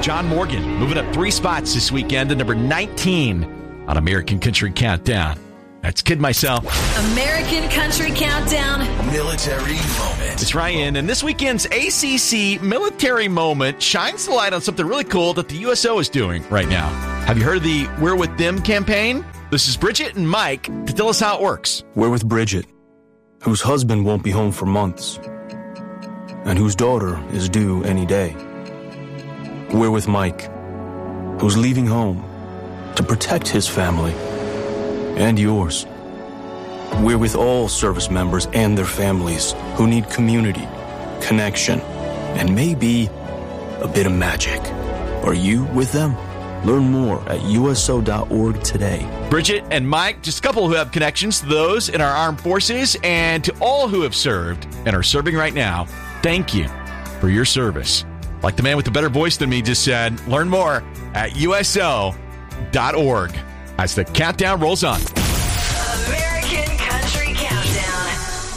John Morgan, moving up 3 spots this weekend to number 19 on American Country Countdown. That's Kid Myself. American Country Countdown. Military Moment. It's Ryan, and this weekend's ACC Military Moment shines the light on something really cool that the USO is doing right now. Have you heard of the We're With Them campaign? This is Bridget and Mike to tell us how it works. We're with Bridget, whose husband won't be home for months, and whose daughter is due any day. We're with Mike, who's leaving home to protect his family and yours. We're with all service members and their families who need community, connection, and maybe a bit of magic. Are you with them? Learn more at USO.org today. Bridget and Mike, just a couple who have connections to those in our armed forces and to all who have served and are serving right now. Thank you for your service. Like the man with the better voice than me just said, learn more at USO.org. As the countdown rolls on. American Country Countdown.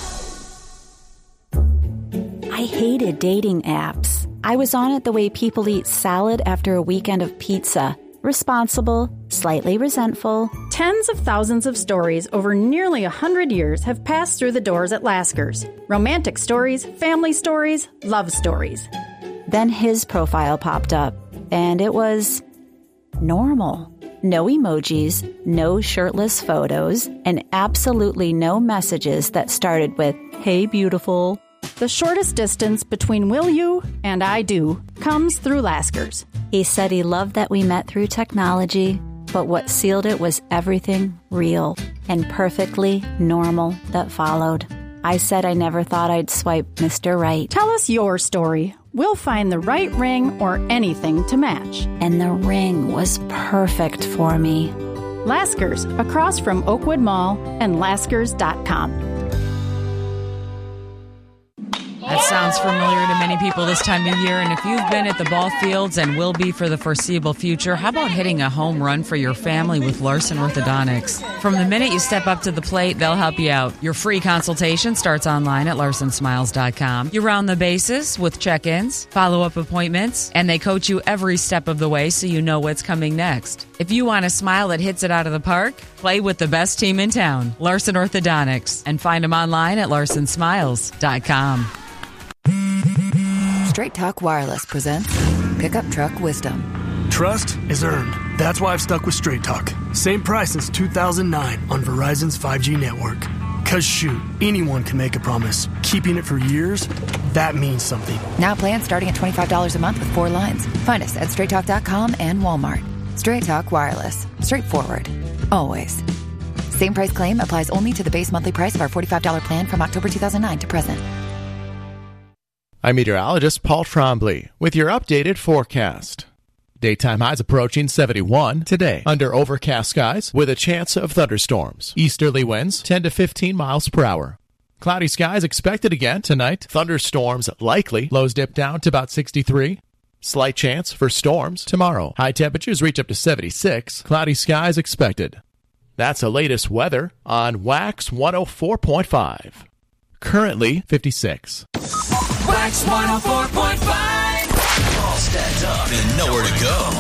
I hated dating apps. I was on it the way people eat salad after a weekend of pizza. Responsible, slightly resentful. Tens of thousands of stories over nearly 100 years have passed through the doors at Lasker's. Romantic stories, family stories, love stories. Then his profile popped up, and it was normal. No emojis, no shirtless photos, and absolutely no messages that started with, "Hey, beautiful." The shortest distance between will you and I do comes through Lasker's. He said he loved that we met through technology, but what sealed it was everything real and perfectly normal that followed. I said I never thought I'd swipe Mr. Right. Tell us your story. We'll find the right ring or anything to match. And the ring was perfect for me. Lasker's, across from Oakwood Mall and Laskers.com. That sounds familiar to many people this time of year, and if you've been at the ball fields and will be for the foreseeable future, how about hitting a home run for your family with Larson Orthodontics? From the minute you step up to the plate, they'll help you out. Your free consultation starts online at larsonsmiles.com. You round the bases with check-ins, follow-up appointments, and they coach you every step of the way so you know what's coming next. If you want a smile that hits it out of the park, play with the best team in town, Larson Orthodontics, and find them online at larsonsmiles.com. Straight Talk Wireless presents Pickup Truck Wisdom. Trust is earned. That's why I've stuck with Straight Talk. Same price since 2009 on Verizon's 5G network. Cause shoot, anyone can make a promise. Keeping it for years, that means something. Now plans starting at $25 a month with 4 lines. Find us at straighttalk.com and Walmart. Straight Talk Wireless. Straightforward. Always. Same price claim applies only to the base monthly price of our $45 plan from October 2009 to present. I'm meteorologist Paul Trombley with your updated forecast. Daytime highs approaching 71 today under overcast skies with a chance of thunderstorms. Easterly winds 10 to 15 miles per hour. Cloudy skies expected again tonight. Thunderstorms likely. Lows dip down to about 63. Slight chance for storms tomorrow. High temperatures reach up to 76. Cloudy skies expected. That's the latest weather on Wax 104.5. Currently 56. Wax 104.5. All stacked up and nowhere to go.